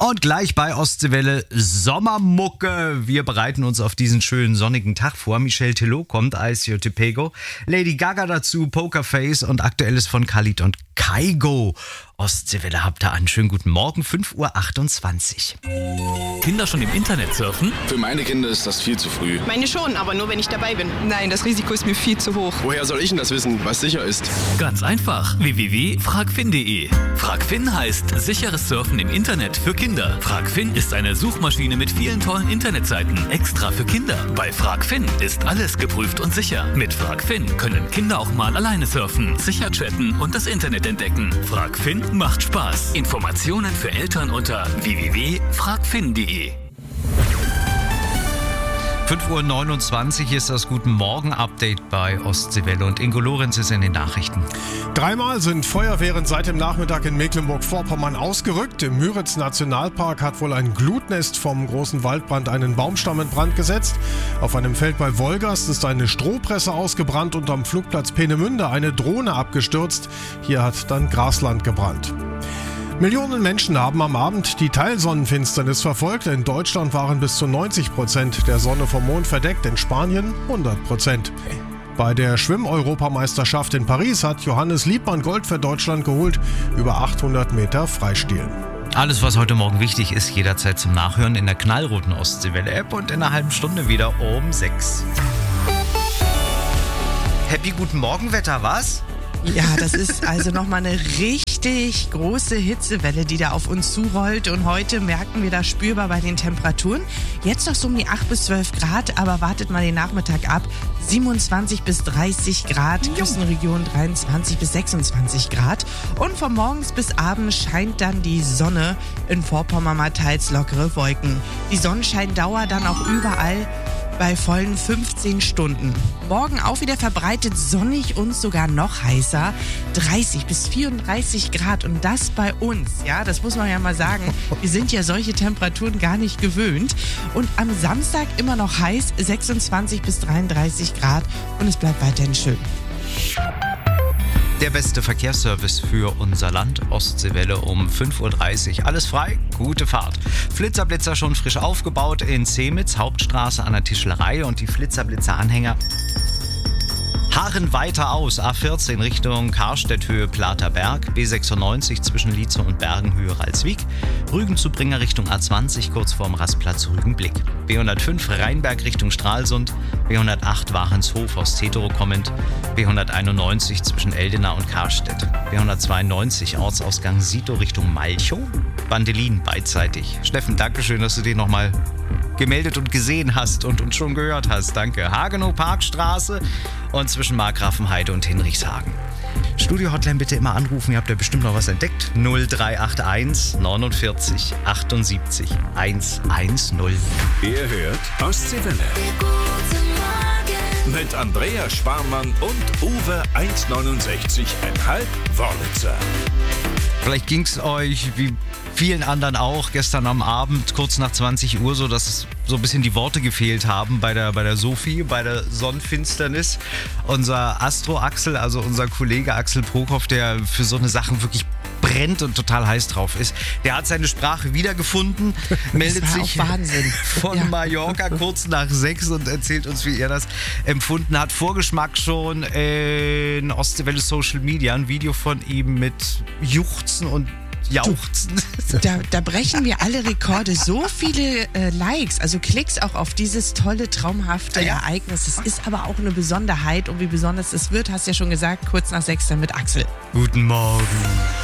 Und gleich bei Ostseewelle Sommermucke. Wir bereiten uns auf diesen schönen sonnigen Tag vor. Michel Telot kommt, Ice Te Pego. Lady Gaga dazu, Pokerface und Aktuelles von Khalid und Kygo. Ostseewelle habt ihr an. Schönen guten Morgen, 5:28 Uhr. Kinder schon im Internet surfen? Für meine Kinder ist das viel zu früh. Meine schon, aber nur wenn ich dabei bin. Nein, das Risiko ist mir viel zu hoch. Woher soll ich denn das wissen, was sicher ist? Ganz einfach. www.fragfin.de. Fragfin heißt sicheres Surfen im Internet für Kinder. Fragfin ist eine Suchmaschine mit vielen tollen Internetseiten extra für Kinder. Bei Fragfin ist alles geprüft und sicher. Mit Fragfin können Kinder auch mal alleine surfen, sicher chatten und das Internet entdecken. Fragfin macht Spaß. Informationen für Eltern unter www.fragfin.de. 5:29 Uhr ist das Guten Morgen-Update bei Ostseewelle und Ingo Lorenz ist in den Nachrichten. Dreimal sind Feuerwehren seit dem Nachmittag in Mecklenburg-Vorpommern ausgerückt. Im Müritz-Nationalpark hat wohl ein Glutnest vom großen Waldbrand einen Baumstamm in Brand gesetzt. Auf einem Feld bei Wolgast ist eine Strohpresse ausgebrannt und am Flugplatz Peenemünde eine Drohne abgestürzt. Hier hat dann Grasland gebrannt. Millionen Menschen haben am Abend die Teilsonnenfinsternis verfolgt. In Deutschland waren bis zu 90% der Sonne vom Mond verdeckt, in Spanien 100%. Bei der Schwimm-Europameisterschaft in Paris hat Johannes Liebmann Gold für Deutschland geholt, über 800 Meter Freistil. Alles, was heute Morgen wichtig ist, jederzeit zum Nachhören in der knallroten Ostseewelle-App und in einer halben Stunde wieder um 6. Happy Guten Morgen Wetter, was? Ja, das ist also nochmal eine richtig große Hitzewelle, die da auf uns zurollt. Und heute merken wir das spürbar bei den Temperaturen. Jetzt noch so um die 8 bis 12 Grad, aber wartet mal den Nachmittag ab. 27 bis 30 Grad, Küstenregion 23 bis 26 Grad. Und von morgens bis abends scheint dann die Sonne, in Vorpommern mal teils lockere Wolken. Die Sonnenscheindauer dann auch überall bei vollen 15 Stunden. Morgen auch wieder verbreitet sonnig und sogar noch heißer. 30 bis 34 Grad und das bei uns. Ja, das muss man ja mal sagen. Wir sind ja solche Temperaturen gar nicht gewöhnt. Und am Samstag immer noch heiß, 26 bis 33 Grad und es bleibt weiterhin schön. Der beste Verkehrsservice für unser Land, Ostseewelle um 5:30 Uhr. Alles frei, gute Fahrt. Flitzer schon frisch aufgebaut in Zemitz, Hauptstraße an der Tischlerei und die Flitzer-Anhänger harren weiter aus. A14 Richtung Karstedt-Höhe Platerberg, B96 zwischen Lietze und Bergen Höhe Ralswiek, Rügen-Zubringer Richtung A20 kurz vorm Rastplatz Rügenblick, B105 Rheinberg Richtung Stralsund, B108 Warenshof aus Tetero kommend, B191 zwischen Eldena und Karstedt, B192 Ortsausgang Sito Richtung Malchow, Bandelin beidseitig. Steffen, Dankeschön, dass du dich nochmal gemeldet und gesehen hast und uns schon gehört hast. Danke. Hagenow-Parkstraße und zwischen Markgrafenheide und Hinrichshagen. Studio-Hotline bitte immer anrufen, ihr habt ja bestimmt noch was entdeckt. 0381 49 78 110. Ihr hört Ostseewelle. Mit Andrea Sparmann und Uwe 1,69,5 Wörlitzer. Vielleicht ging es euch wie vielen anderen auch gestern am Abend kurz nach 20 Uhr so, dass so ein bisschen die Worte gefehlt haben bei der Sophie, bei der Sonnenfinsternis. Unser Astro-Axel, also unser Kollege Axel Prokop, der für so eine Sachen wirklich brennt und total heiß drauf ist. Der hat seine Sprache wiedergefunden, meldet sich von Mallorca kurz nach 6 und erzählt uns, wie er das empfunden hat. Vorgeschmack schon in Ostseewelle Social Media, ein Video von ihm mit Juchzen und Jauchzen. Da brechen wir alle Rekorde. So viele Likes, also Klicks auch auf dieses tolle, traumhafte Ereignis. Es ist aber auch eine Besonderheit und wie besonders es wird, hast du ja schon gesagt, kurz nach 6 dann mit Axel. Guten Morgen.